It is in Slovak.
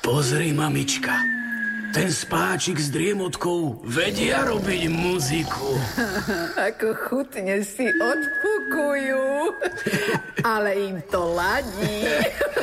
Pozri, mamička. Ten spáčik s driemotkou vedia robiť muziku. Ako chutne si odpukujú. Ale im to ladí.